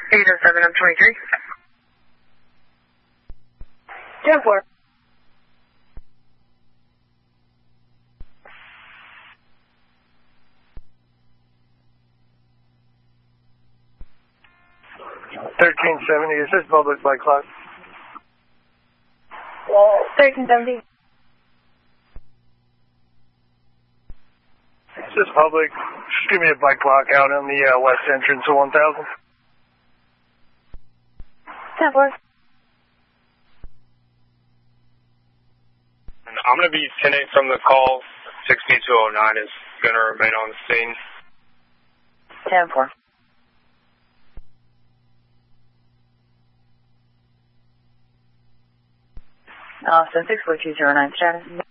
807, I'm 23. 10-4. Is this public by clock? 1370. Is this public? Just give me a bike clock out on the west entrance of 1000. 10-4. I'm going to be 10-8 from the call. 6209 is going to remain on the scene. 10-4. Austin 64209 status.